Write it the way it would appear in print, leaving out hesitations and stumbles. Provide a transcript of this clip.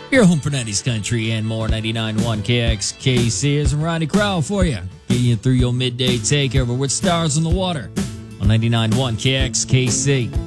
Your home for 90s country and more. 99.1 KXKC is Ronnie Crowell for you. Getting you through your midday takeover with Stars on the Water on 99.1 KXKC.